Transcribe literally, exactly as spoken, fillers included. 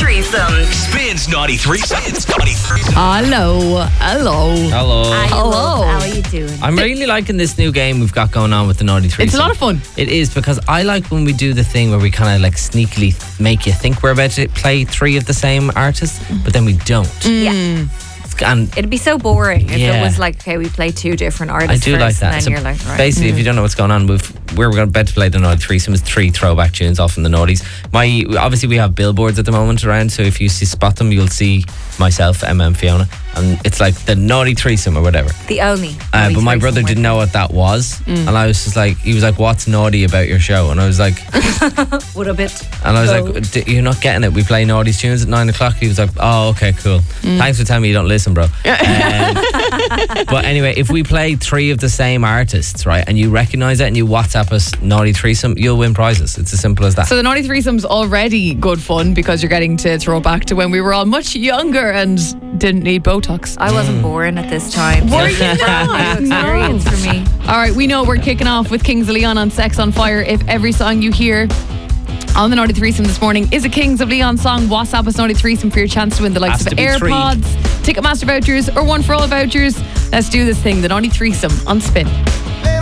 threesome. Spins Naughty Threesome. Spins Naughty Threesome. Hello. Hello. Hello. Hello. How are you doing? I'm really liking this new game we've got going on with the Naughty Threesome. It's a lot of fun. It is, because I like when we do the thing where we kind of like sneakily make you think we're about to play three of the same artists, but then we don't. Yeah. And It'd be so boring if Yeah. it was like, okay, we play two different I artists do first, like that. and then So you're like, right. basically, if you don't know what's going on, we've, we're about to play the Naughty Threesome. It's three throwback tunes off from the Naughties. My obviously we have billboards at the moment around, so if you see, spot them, you'll see myself, Emma, and Fiona, and it's like the Naughty Threesome or whatever. The only. Uh, only but my threesome brother with- didn't know what that was, Mm. and I was just like, he was like, "What's naughty about your show?" And I was like, What a bit. and I was Oh. like, D- "You're not getting it. We play Naughty's tunes at nine o'clock." He was like, "Oh, okay, cool. Mm. Thanks for telling me you don't listen, bro." Um, but anyway, if we play three of the same artists, right, and you recognise it and you WhatsApp us Naughty Threesome, you'll win prizes. It's as simple as that. So the Naughty Threesome's already good fun because you're getting to throw back to when we were all much younger and didn't need Botox. I wasn't born at this time. Were you Brand not? new experience for me. All right, we know we're kicking off with Kings of Leon on Sex on Fire. If every song you hear on the Naughty Threesome this morning is a Kings of Leon song, WhatsApp us Naughty Threesome for your chance to win the likes Has of to be three. AirPods, Ticketmaster vouchers, or One for All vouchers. Let's do this thing, the Naughty Threesome on Spin.